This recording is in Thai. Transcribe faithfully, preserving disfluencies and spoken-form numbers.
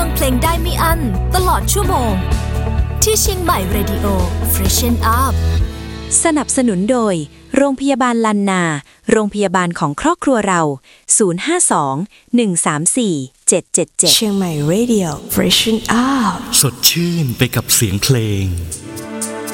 ฟังเพลงได้ไม่อั้นตลอดชั่วโมงที่เชียงใหม่ Radio Freshen Up สนับสนุนโดยโรงพยาบาลลันนาโรงพยาบาลของครอบครัวเราศูนย์ ห้า สอง หนึ่ง สาม สี่ เจ็ด เจ็ด เจ็ดเชียงใหม่ Radio Freshen Up สดชื่นไปกับเสียงเพลง